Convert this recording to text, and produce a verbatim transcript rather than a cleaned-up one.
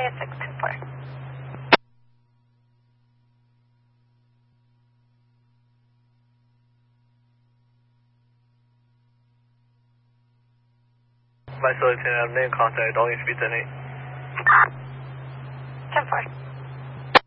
Area six two four. My Lieutenant, I'm in contact, all needs to be ten eight. ten four.